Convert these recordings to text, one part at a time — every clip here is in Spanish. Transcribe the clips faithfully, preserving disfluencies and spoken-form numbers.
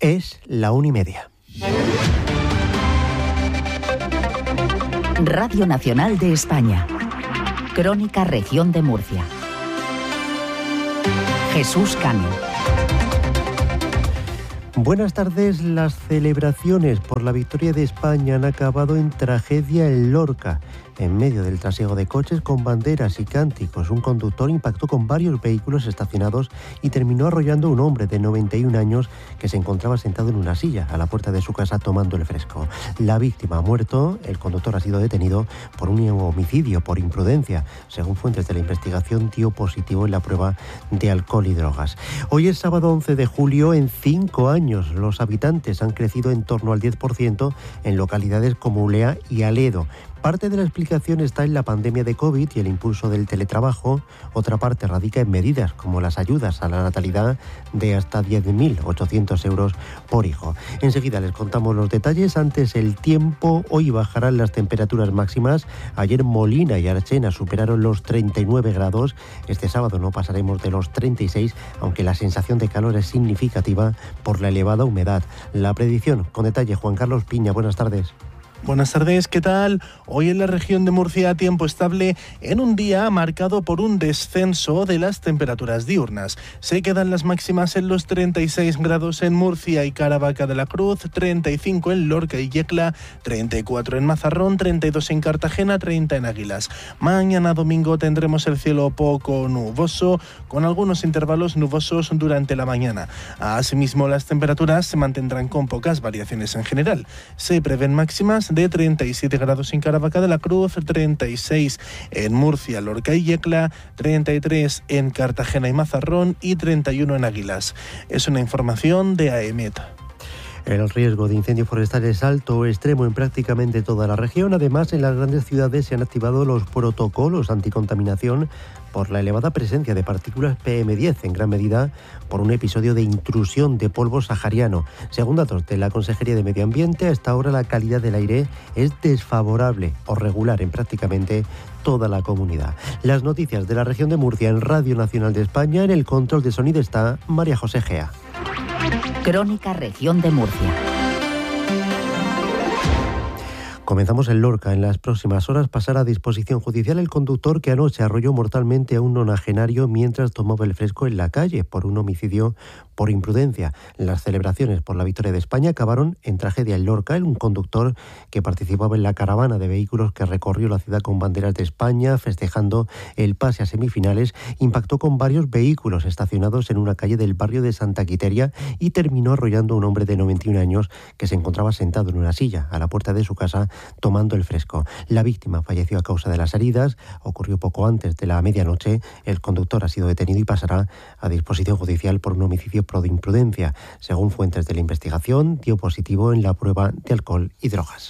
Es la una y media. Radio Nacional de España. Crónica Región de Murcia. Jesús Cano. Buenas tardes. Las celebraciones por la victoria de España han acabado en tragedia en Lorca. En medio del trasiego de coches con banderas y cánticos, un conductor impactó con varios vehículos estacionados y terminó arrollando a un hombre de noventa y un años que se encontraba sentado en una silla a la puerta de su casa tomando el fresco. La víctima ha muerto, el conductor ha sido detenido por un homicidio por imprudencia. Según fuentes de la investigación, dio positivo en la prueba de alcohol y drogas. Hoy es sábado once de julio. En cinco años los habitantes han crecido en torno al diez por ciento en localidades como Ulea y Aledo. Parte de la explicación está en la pandemia de COVID y el impulso del teletrabajo. Otra parte radica en medidas como las ayudas a la natalidad de hasta diez mil ochocientos euros por hijo. Enseguida les contamos los detalles. Antes, el tiempo. Hoy bajarán las temperaturas máximas. Ayer Molina y Archena superaron los treinta y nueve grados. Este sábado no pasaremos de los treinta y seis, aunque la sensación de calor es significativa por la elevada humedad. La predicción, con detalle, Juan Carlos Piña. Buenas tardes. Buenas tardes, ¿qué tal? Hoy en la región de Murcia, tiempo estable en un día marcado por un descenso de las temperaturas diurnas. Se quedan las máximas en los treinta y seis grados en Murcia y Caravaca de la Cruz, treinta y cinco en Lorca y Yecla, treinta y cuatro en Mazarrón, treinta y dos en Cartagena, treinta en Águilas. Mañana domingo tendremos el cielo poco nuboso, con algunos intervalos nubosos durante la mañana. Asimismo, las temperaturas se mantendrán con pocas variaciones en general. Se prevén máximas de treinta y siete grados en Caravaca de la Cruz, treinta y seis en Murcia, Lorca y Yecla, treinta y tres en Cartagena y Mazarrón y treinta y uno en Águilas. Es una información de AEMET. El riesgo de incendio forestal es alto o extremo en prácticamente toda la región. Además, en las grandes ciudades se han activado los protocolos anticontaminación por la elevada presencia de partículas P M diez, en gran medida por un episodio de intrusión de polvo sahariano. Según datos de la Consejería de Medio Ambiente, a esta hora la calidad del aire es desfavorable o regular en prácticamente toda la comunidad. Las noticias de la región de Murcia en Radio Nacional de España. En el control de sonido está María José Gea. Crónica Región de Murcia. Comenzamos en Lorca. En las próximas horas pasará a disposición judicial el conductor que anoche arrolló mortalmente a un nonagenario mientras tomaba el fresco en la calle por un homicidio por imprudencia. Las celebraciones por la victoria de España acabaron en tragedia en Lorca. Un conductor que participaba en la caravana de vehículos que recorrió la ciudad con banderas de España festejando el pase a semifinales impactó con varios vehículos estacionados en una calle del barrio de Santa Quiteria y terminó arrollando a un hombre de noventa y un años que se encontraba sentado en una silla a la puerta de su casa tomando el fresco. La víctima falleció a causa de las heridas. Ocurrió poco antes de la medianoche. El conductor ha sido detenido y pasará a disposición judicial por un homicidio por imprudencia. Según fuentes de la investigación, dio positivo en la prueba de alcohol y drogas.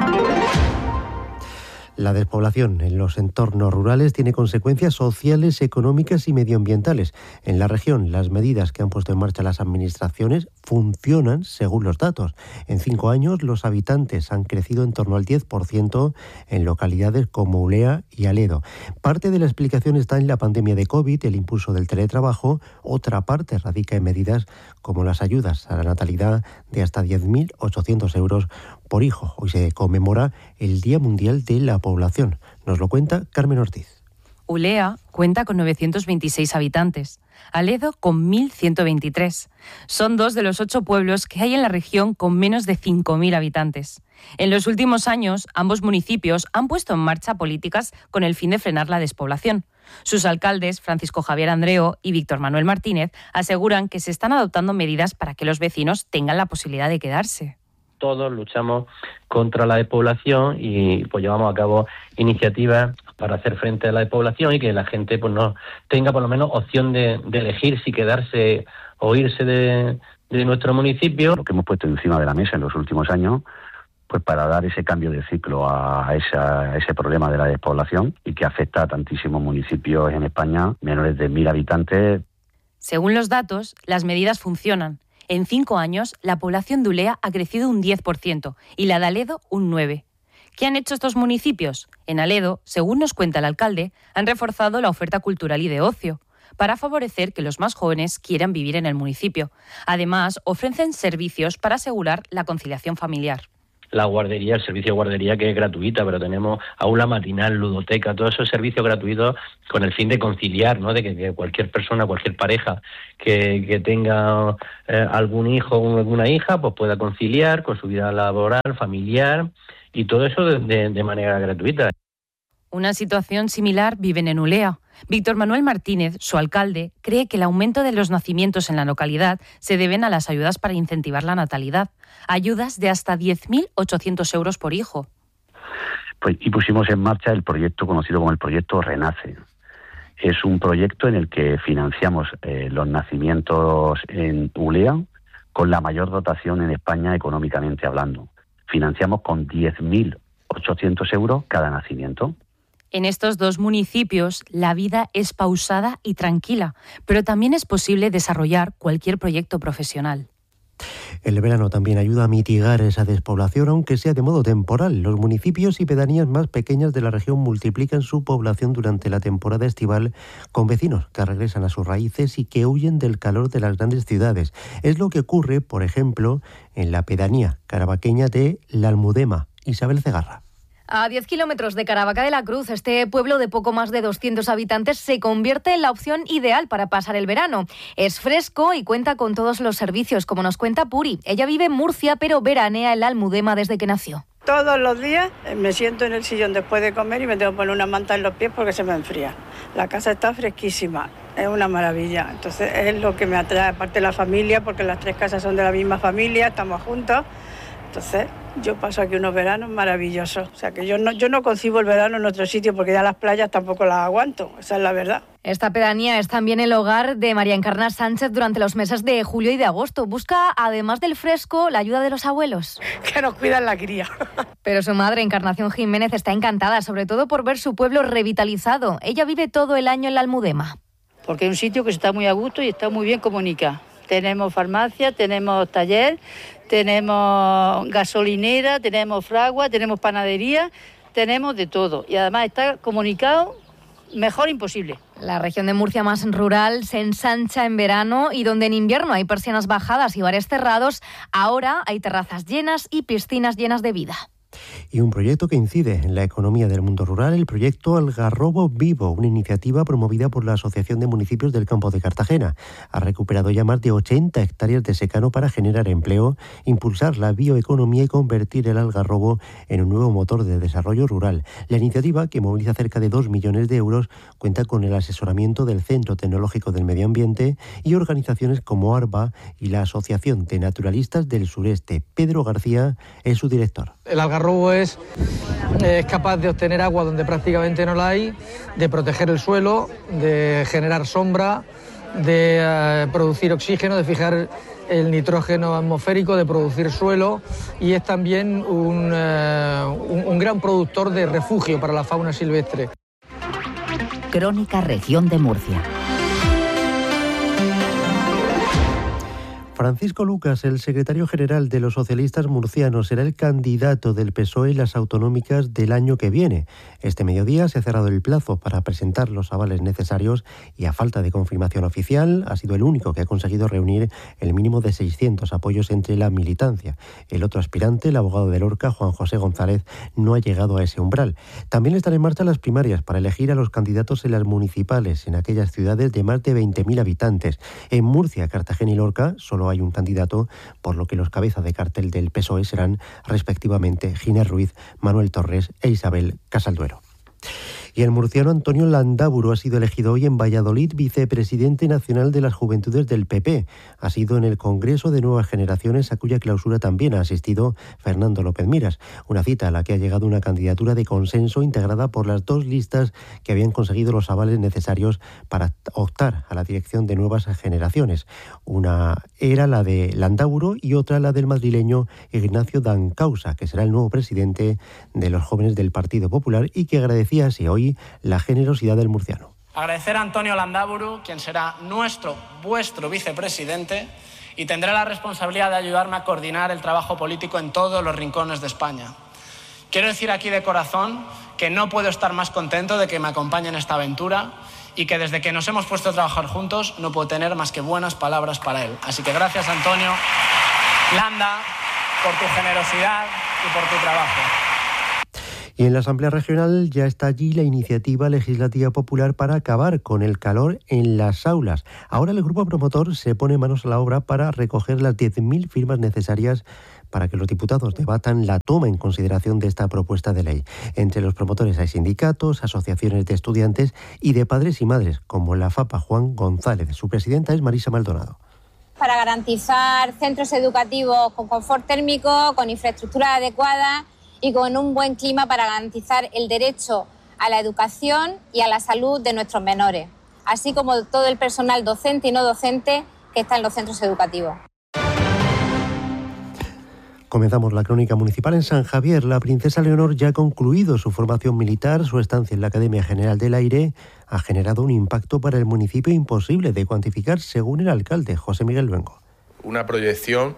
La despoblación en los entornos rurales tiene consecuencias sociales, económicas y medioambientales. En la región, las medidas que han puesto en marcha las administraciones funcionan según los datos. En cinco años, los habitantes han crecido en torno al diez por ciento en localidades como Ulea y Aledo. Parte de la explicación está en la pandemia de COVID, el impulso del teletrabajo. Otra parte radica en medidas como las ayudas a la natalidad de hasta diez mil ochocientos euros por hijo. Hoy se conmemora el Día Mundial de la Población. Nos lo cuenta Carmen Ortiz. Ulea cuenta con novecientos veintiséis habitantes, Aledo con mil ciento veintitrés. Son dos de los ocho pueblos que hay en la región con menos de cinco mil habitantes. En los últimos años, ambos municipios han puesto en marcha políticas con el fin de frenar la despoblación. Sus alcaldes, Francisco Javier Andreo y Víctor Manuel Martínez, aseguran que se están adoptando medidas para que los vecinos tengan la posibilidad de quedarse. Todos luchamos contra la despoblación y pues llevamos a cabo iniciativas para hacer frente a la despoblación y que la gente pues no tenga por lo menos opción de, de elegir si quedarse o irse de, de nuestro municipio. Lo que hemos puesto encima de la mesa en los últimos años, pues para dar ese cambio de ciclo a, esa, a ese problema de la despoblación y que afecta a tantísimos municipios en España, menores de mil habitantes. Según los datos, las medidas funcionan. En cinco años, la población de Ulea ha crecido un diez por ciento y la de Aledo un nueve por ciento. ¿Qué han hecho estos municipios? En Aledo, según nos cuenta el alcalde, han reforzado la oferta cultural y de ocio. para favorecer que los más jóvenes quieran vivir en el municipio. Además, ofrecen servicios para asegurar la conciliación familiar. La guardería, el servicio de guardería que es gratuita, pero tenemos aula matinal, ludoteca, todos esos servicios gratuitos con el fin de conciliar, ¿no? De que, que cualquier persona, cualquier pareja que, que tenga eh, algún hijo o alguna hija, pues pueda conciliar con su vida laboral, familiar y todo eso de, de, de manera gratuita. Una situación similar viven en Ulea. Víctor Manuel Martínez, su alcalde, cree que el aumento de los nacimientos en la localidad se deben a las ayudas para incentivar la natalidad. Ayudas de hasta diez mil ochocientos euros por hijo. Pues, y pusimos en marcha el proyecto conocido como el proyecto Renace. Es un proyecto en el que financiamos eh, los nacimientos en Ulea con la mayor dotación en España económicamente hablando. Financiamos con diez mil ochocientos euros cada nacimiento. En estos dos municipios la vida es pausada y tranquila, pero también es posible desarrollar cualquier proyecto profesional. El verano también ayuda a mitigar esa despoblación, aunque sea de modo temporal. Los municipios y pedanías más pequeñas de la región multiplican su población durante la temporada estival con vecinos que regresan a sus raíces y que huyen del calor de las grandes ciudades. Es lo que ocurre, por ejemplo, en la pedanía carabaqueña de La Almudema. Isabel Cegarra. A diez kilómetros de Caravaca de la Cruz, este pueblo de poco más de doscientos habitantes se convierte en la opción ideal para pasar el verano. Es fresco y cuenta con todos los servicios, como nos cuenta Puri. Ella vive en Murcia, pero veranea en la Almudema desde que nació. Todos los días me siento en el sillón después de comer y me tengo que poner una manta en los pies porque se me enfría. La casa está fresquísima, es una maravilla. Entonces es lo que me atrae, aparte de la familia, porque las tres casas son de la misma familia, estamos juntos. Entonces yo paso aquí unos veranos maravillosos. O sea que yo no, yo no concibo el verano en otro sitio porque ya las playas tampoco las aguanto. Esa es la verdad. Esta pedanía es también el hogar de María Encarna Sánchez durante los meses de julio y de agosto. Busca, además del fresco, la ayuda de los abuelos. Que nos cuidan la cría. Pero su madre, Encarnación Jiménez, está encantada, sobre todo por ver su pueblo revitalizado. Ella vive todo el año en la Almudema. Porque es un sitio que está muy a gusto y está muy bien comunicado. Tenemos farmacia, tenemos taller, tenemos gasolinera, tenemos fragua, tenemos panadería, tenemos de todo. Y además está comunicado mejor imposible. La región de Murcia más rural se ensancha en verano y donde en invierno hay persianas bajadas y bares cerrados, ahora hay terrazas llenas y piscinas llenas de vida. Y un proyecto que incide en la economía del mundo rural, el proyecto Algarrobo Vivo, una iniciativa promovida por la Asociación de Municipios del Campo de Cartagena. Ha recuperado ya más de ochenta hectáreas de secano para generar empleo, impulsar la bioeconomía y convertir el algarrobo en un nuevo motor de desarrollo rural. La iniciativa, que moviliza cerca de dos millones de euros, cuenta con el asesoramiento del Centro Tecnológico del Medio Ambiente y organizaciones como ARBA y la Asociación de Naturalistas del Sureste. Pedro García es su director. El algarrobo es, es capaz de obtener agua donde prácticamente no la hay, de proteger el suelo, de generar sombra, de eh, producir oxígeno, de fijar el nitrógeno atmosférico, de producir suelo, y es también un, eh, un, un gran productor de refugio para la fauna silvestre. Crónica Región de Murcia. Francisco Lucas, el secretario general de los socialistas murcianos, será el candidato del P S O E en las autonómicas del año que viene. Este mediodía se ha cerrado el plazo para presentar los avales necesarios y, a falta de confirmación oficial, ha sido el único que ha conseguido reunir el mínimo de seiscientos apoyos entre la militancia. El otro aspirante, el abogado de Lorca, Juan José González, no ha llegado a ese umbral. También están en marcha las primarias para elegir a los candidatos en las municipales en aquellas ciudades de más de veinte mil habitantes. En Murcia, Cartagena y Lorca solo hay un candidato, por lo que los cabezas de cartel del P S O E serán respectivamente Ginés Ruiz, Manuel Torres e Isabel Casalduero. Y el murciano Antonio Landaburu ha sido elegido hoy en Valladolid vicepresidente nacional de las Juventudes del P P. Ha sido en el Congreso de Nuevas Generaciones, a cuya clausura también ha asistido Fernando López Miras. Una cita a la que ha llegado una candidatura de consenso integrada por las dos listas que habían conseguido los avales necesarios para optar a la dirección de Nuevas Generaciones. Una era la de Landaburu y otra la del madrileño Ignacio Dancausa, que será el nuevo presidente de los jóvenes del Partido Popular y que agradecía así hoy la generosidad del murciano. Agradecer a Antonio Landaburu, quien será nuestro, vuestro vicepresidente y tendrá la responsabilidad de ayudarme a coordinar el trabajo político en todos los rincones de España. Quiero decir aquí de corazón que no puedo estar más contento de que me acompañe en esta aventura y que desde que nos hemos puesto a trabajar juntos no puedo tener más que buenas palabras para él. Así que gracias, Antonio Landa, por tu generosidad y por tu trabajo. Y en la Asamblea Regional ya está allí la iniciativa legislativa popular para acabar con el calor en las aulas. Ahora el grupo promotor se pone manos a la obra para recoger las diez mil firmas necesarias para que los diputados debatan la toma en consideración de esta propuesta de ley. Entre los promotores hay sindicatos, asociaciones de estudiantes y de padres y madres, como la FAPA Juan González. Su presidenta es Marisa Maldonado. Para garantizar centros educativos con confort térmico, con infraestructura adecuada y con un buen clima para garantizar el derecho a la educación y a la salud de nuestros menores, así como todo el personal docente y no docente que está en los centros educativos. Comenzamos la crónica municipal en San Javier. La princesa Leonor ya ha concluido su formación militar. Su estancia en la Academia General del Aire ha generado un impacto para el municipio imposible de cuantificar, según el alcalde, José Miguel Luengo. Una proyección,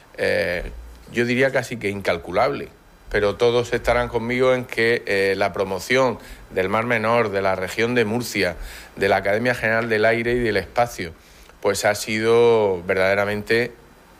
eh, yo diría casi que incalculable, pero todos estarán conmigo en que eh, la promoción del Mar Menor, de la región de Murcia, de la Academia General del Aire y del Espacio, pues ha sido verdaderamente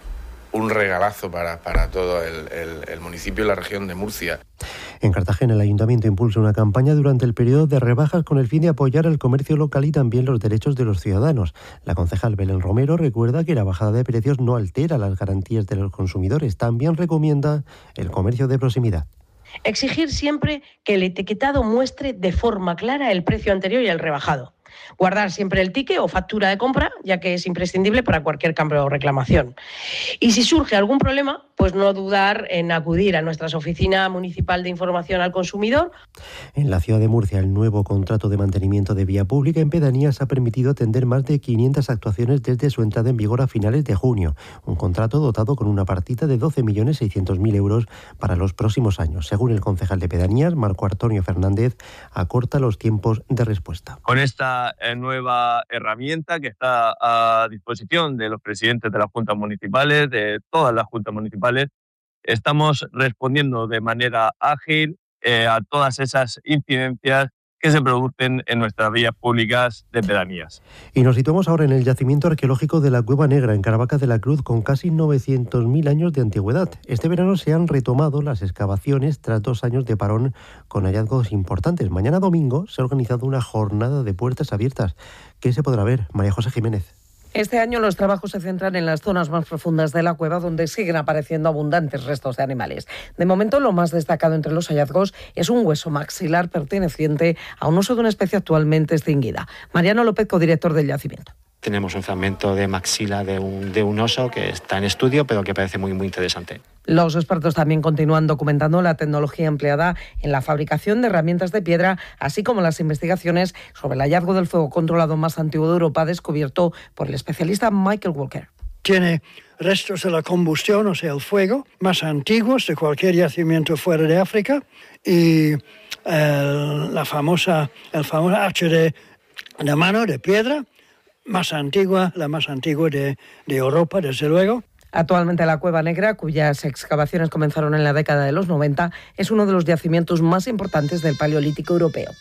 un regalazo para, para todo el, el, el municipio y la región de Murcia. En Cartagena, el Ayuntamiento impulsa una campaña durante el periodo de rebajas con el fin de apoyar el comercio local y también los derechos de los ciudadanos. La concejal Belén Romero recuerda que la bajada de precios no altera las garantías de los consumidores. También recomienda el comercio de proximidad. Exigir siempre que el etiquetado muestre de forma clara el precio anterior y el rebajado. Guardar siempre el ticket o factura de compra, ya que es imprescindible para cualquier cambio o reclamación. Y si surge algún problema, pues no dudar en acudir a nuestra oficina municipal de información al consumidor. En la ciudad de Murcia, el nuevo contrato de mantenimiento de vía pública en pedanías ha permitido atender más de quinientas actuaciones desde su entrada en vigor a finales de junio. Un contrato dotado con una partida de doce millones seiscientos mil euros para los próximos años. Según el concejal de pedanías, Marco Antonio Fernández, acorta los tiempos de respuesta. Con esta nueva herramienta que está a disposición de los presidentes de las juntas municipales, de todas las juntas municipales, estamos respondiendo de manera ágil eh, a todas esas incidencias que se producen en nuestras vías públicas de pedanías. Y nos situamos ahora en el yacimiento arqueológico de la Cueva Negra, en Caravaca de la Cruz, con casi novecientos mil años de antigüedad. Este verano se han retomado las excavaciones tras dos años de parón con hallazgos importantes. Mañana domingo se ha organizado una jornada de puertas abiertas. ¿Qué se podrá ver? María José Jiménez. Este año los trabajos se centran en las zonas más profundas de la cueva, donde siguen apareciendo abundantes restos de animales. De momento, lo más destacado entre los hallazgos es un hueso maxilar perteneciente a un oso de una especie actualmente extinguida. Mariano López, codirector del yacimiento. Tenemos un fragmento de maxila de un, de un oso que está en estudio, pero que parece muy, muy interesante. Los expertos también continúan documentando la tecnología empleada en la fabricación de herramientas de piedra, así como las investigaciones sobre el hallazgo del fuego controlado más antiguo de Europa, descubierto por el especialista Michael Walker. Tiene restos de la combustión, o sea, el fuego, más antiguos de cualquier yacimiento fuera de África, y el, la famosa, el famoso hacha de, de mano, de piedra, más antigua, la más antigua de, de Europa, desde luego. Actualmente la Cueva Negra, cuyas excavaciones comenzaron en la década de los noventa, es uno de los yacimientos más importantes del Paleolítico europeo.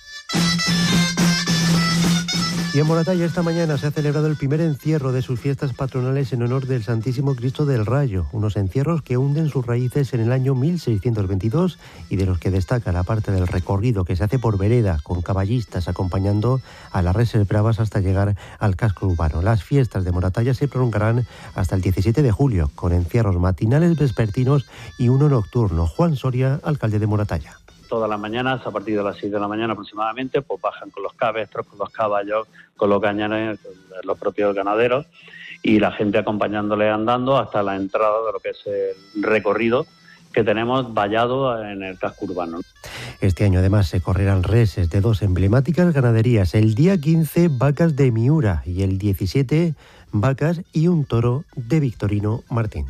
Y en Moratalla esta mañana se ha celebrado el primer encierro de sus fiestas patronales en honor del Santísimo Cristo del Rayo, unos encierros que hunden sus raíces en el año mil seiscientos veintidós y de los que destaca la parte del recorrido que se hace por vereda con caballistas acompañando a las reses bravas hasta llegar al casco urbano. Las fiestas de Moratalla se prolongarán hasta el diecisiete de julio, con encierros matinales, vespertinos y uno nocturno. Juan Soria, alcalde de Moratalla. Todas las mañanas, a partir de las seis de la mañana aproximadamente, pues bajan con los cabestros, con los caballos, con los cañones, los propios ganaderos, y la gente acompañándole andando hasta la entrada de lo que es el recorrido que tenemos vallado en el casco urbano. Este año además se correrán reses de dos emblemáticas ganaderías. El día quince, vacas de Miura, y el diecisiete, vacas y un toro de Victorino Martín.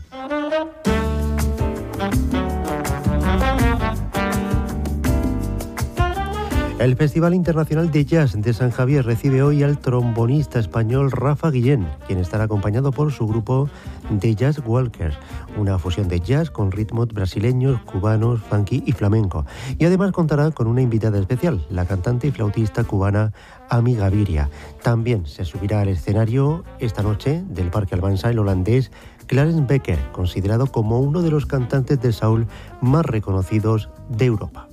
El Festival Internacional de Jazz de San Javier recibe hoy al trombonista español Rafa Guillén, quien estará acompañado por su grupo The Jazz Walkers, una fusión de jazz con ritmos brasileños, cubanos, funky y flamenco. Y además contará con una invitada especial, la cantante y flautista cubana Ami Gaviria. También se subirá al escenario esta noche del Parque Almansa el holandés Clarence Becker, considerado como uno de los cantantes de soul más reconocidos de Europa.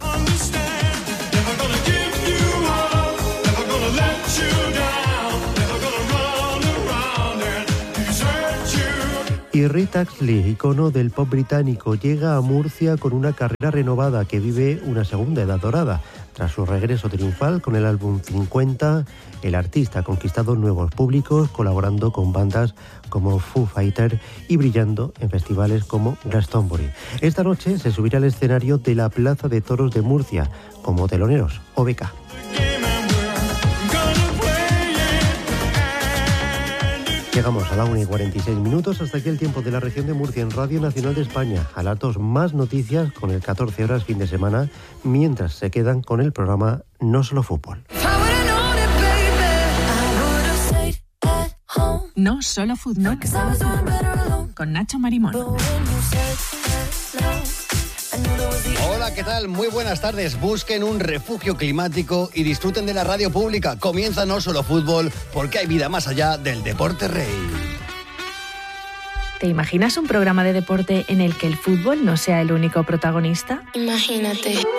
Y Rita Astley, icono del pop británico, llega a Murcia con una carrera renovada que vive una segunda edad dorada. Tras su regreso triunfal con el álbum cincuenta, el artista ha conquistado nuevos públicos, colaborando con bandas como Foo Fighters y brillando en festivales como Glastonbury. Esta noche se subirá al escenario de la Plaza de Toros de Murcia, como teloneros O B K. Llegamos a la una y cuarenta y seis minutos, hasta aquí el tiempo de la región de Murcia en Radio Nacional de España. A las dos más noticias con el catorce horas fin de semana, mientras se quedan con el programa No Solo Fútbol. No Solo Fútbol, con Nacho Marimón. Hola, ¿qué tal? Muy buenas tardes. Busquen un refugio climático y disfruten de la radio pública. Comienza No Solo Fútbol, porque hay vida más allá del deporte rey. ¿Te imaginas un programa de deporte en el que el fútbol no sea el único protagonista? Imagínate.